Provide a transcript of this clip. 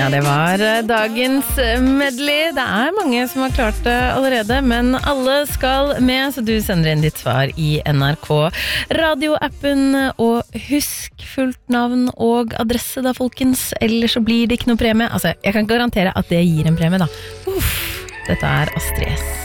Ja, det var dagens medley. Det mange som har klart det allerede, men alle skal med, så du sender inn ditt svar i NRK radioappen, og husk fullt navn og adresse da, folkens, ellers så blir det ikke noe premie. Altså, jeg kan garantere at det gir en premie da. Dette Astrid S.